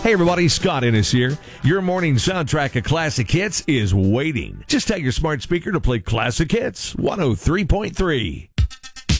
Hey everybody, Scott Ennis here. Your morning soundtrack of classic hits is waiting. Just tell your smart speaker to play Classic Hits 103.3.